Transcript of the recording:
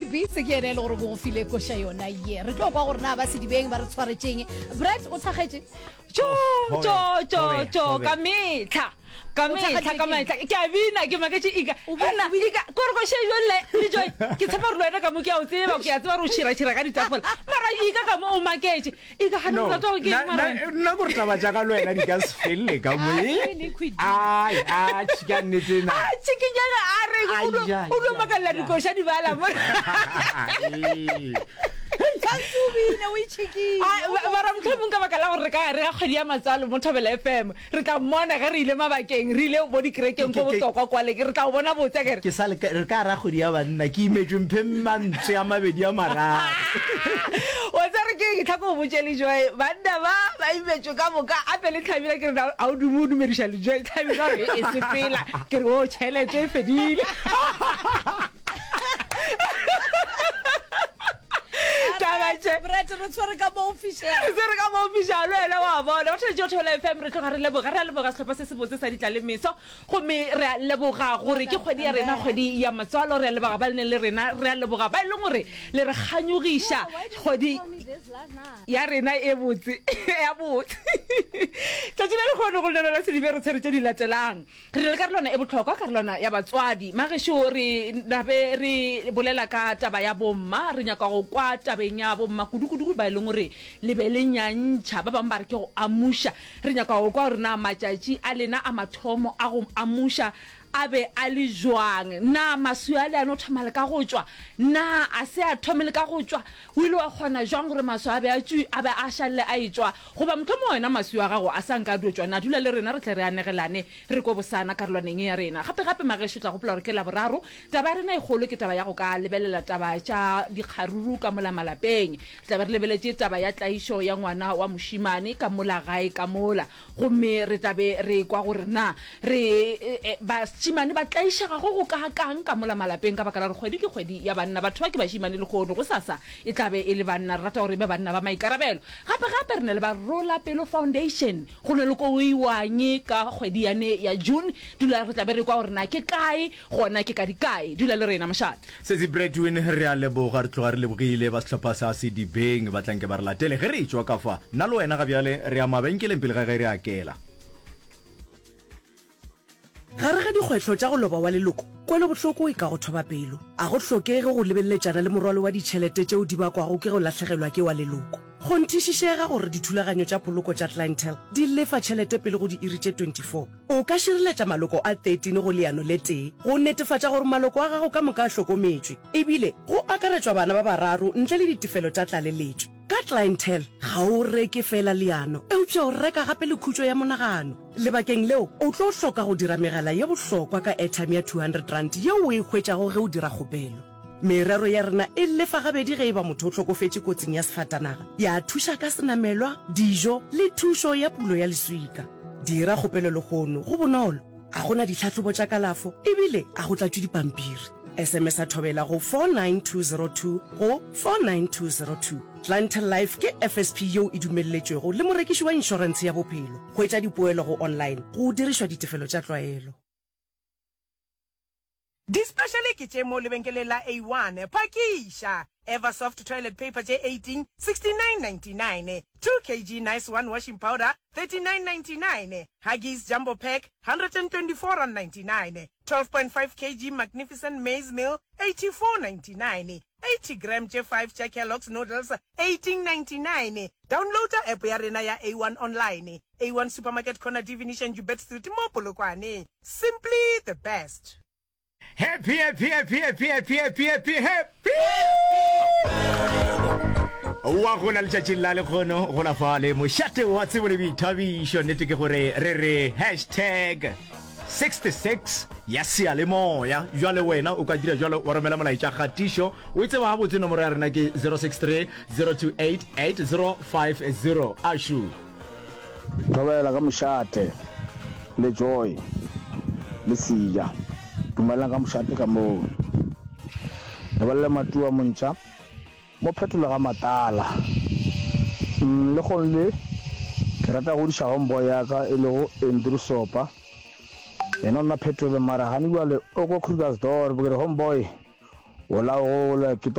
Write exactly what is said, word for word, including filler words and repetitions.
bitse ke ene le gore go file ko sha yona ye re tlo kwa gore na ba se dibeng ba re tshwaretseng Brett o tlhagetse jo jo jo jo ka metla ka metla ka metla ke a bina ke maketse ika ana ika gore go she yole le joy ke tshepa re lwana ka mo ke a o tseba ke a tseba re o tshira tshira ka ditafole mara ika ka mo o maketse ika hana o tlo ke mara nna go tla ba ja ka lwana di ka se felle ka mo ai a tshika nnete na a tshikinyana a re o lo makalla di go sha di bala mo Katsubine o itshiki ba ra mtlhomong ka bakala gore re ka re ga kgwedi ya matsalo mo Thobela F M re ka mmona ga re ile mabakeng re ile bo di krekeng go botokwa kwale ke re tla bona botsa ke re ke sale re ka ra kgwedi ya banna ke imetswe mphe mantse ya mabedi ya mararo o tsa re ke tlha go botsele joy banna ba ba imetswe ka moka a pele tlhabile ke re a o dumo dumedisha le joy tlhabile re e sepela ke re o tšhelete e fedile Brett re tsware ka mo official se re ka mo official ela wa bona o tshetse o thola F M re tloga re leboga re leboga setlhopha se se botse sa ditlale meso go me re leboga gore ke kgwedi ya rena kgwedi ya matswalo re leboga ba le le rena re leboga ba le gore le re kganyogisha kgwedi ya rena e botse ya botse tšatši le gone go lona se di be re tshwaretse di latelang re le ka lona e botlhokwa ka lona ya batswadi magesho re nabe re bolela ka taba ya bomma re nyaka go kwa tabeng ya bomma kudukudu ba ile ngore le be le nyantšha ba bang ba re ke go amusha re nyaka go kwa rena matšatši a lena a mathomo a go amusha abe a le jwang na maswa le a no thomale ka go tswa na a se a thomele ka go tswa o ile wa kgona jwang gore maswa a be a tšwi a be a shalle a etswa goba motho mo wena maswa ga go a sa nka do tswa na dula le rena re tle re anegelane re go bosana karolwaneng ya rena gape gape magesho tla go pla gore ke la boraro taba rena e golo ke taba ya go ka lebelela taba tša dikgaruru ka mola malapeng taba re lebeletse taba ya tlaisho ya ngwana wa moshimane ka mola gae ka mola gomme re tabe re kwa gore na re ba shimane ba tlaisha ga go go ka kang ka mola malapeng ka bakala re kgwedi ke kgwedi ya banna batho ba ke ba shimane le gono go sasa e tlabe e le banna re rata gore be banna ba maikarabelo gape gape re ne le ba Rola Pelo Foundation go ne le ko o iwanye ka kgwedi ya ne ya June dula re tlabe re kwa gore na ke kae gona ke ka di kae dula le rena mashata se se Breadwin re a leboga re tloga re lebogile ba setlhopha sa se di beng ba tlanke ba re latele ge re tswa ka fa nna le wena ga bjale re a mabenkeleng pele ga ge re akela gare ga dikgwetlho tša go loba wa leloko kwele bohloko e ka go thoba pelo a go hlokege go lebelletšana le morwalo wa ditšhelete tšeo di bakwago ke go latlhegelwa ke wa leloko go nthišišega gore dithulaganyo tša poloko tša clientele di lefa tšhelete pele go di iri tše twenty-four o ka šireletša maloko a thirteen go leano le tee go netefatša gore maloko a gago ka moka a hlokometšwe ebile go akaretšwa bana ba bararo ntle le ditefelo tša tlaleletšo ka clientele ga o reke fela leano eupša o reka gape le khutšo ya monagano lebakeng leo o tlo hloka go dira megala ye bohlokwa ka airtime ya two hundred rand yeo o e hwetšago ge o dira kgopelo merero ya rena e lefa gabedi ge e ba motho o tlhokofetše kotsing ya sefatanaga ya thuša ka senamelwa dijo le thušo ya pulo ya leswika dira kgopelo le gono go bonolo a gona ditlhatlhobo tša kalafo ebile a go tlatšwe dipampiri S M S a thobela go four nine two zero two go four nine two zero two Clientele Life ke F S P yeo e dumelletšwego le morekiši wa inšorense ya bophelo go etša dipoelo go online go dirišwa ditefelo tša tlwaelo Dispecially ke tše mo lebenkele la A one Pakisha Eversoft toilet paper J eighteen sixty-nine ninety-nine two kilograms nice one washing powder thirty-nine ninety-nine Huggies jumbo pack one hundred twenty-four ninety-nine twelve point five kilograms magnificent maize meal eighty-four ninety-nine eighty grams J five Kellogg's noodles eighteen ninety-nine download the app ya rena ya A one online A one supermarket corner definition you bet street mo Polokwane simply the best. Happy, happy, happy, happy, happy, happy, happy, happy. Wa gona le tšatši la le kgono go la fale mošate wa tsebo le boithabišo nnete ke gore re re hashtag sixty-six ya seyalemoya jwale wena o ka dira jwale wa romela molaetša kgatišo o itse ba botse nomoro ya rena ke zero six three zero two eight eight zero five zero ashu Thobela ka mošate le joy le siya dumela ka mošate ka moo le ba le matua montša mo phetola ga matala le go le ke rata go diša homeboy ya ka e le go Andrew Sopa ena na phetola mara hani wale o go Krugersdorp bogere homeboy o la go la